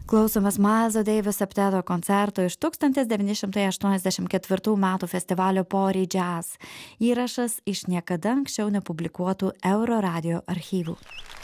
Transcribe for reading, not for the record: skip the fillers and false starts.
Klausomės Mailzo Davis septeto koncerto iš 1984 metų festivalio Pori Jazz. Įrašas iš niekada anksčiau nepublikuotų Euro radio archyvų.